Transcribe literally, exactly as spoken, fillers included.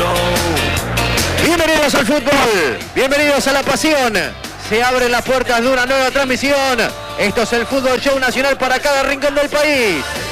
Bienvenidos al fútbol, bienvenidos a la pasión. Se abren las puertas de una nueva transmisión. Esto es el Fútbol Show Nacional para cada rincón del país.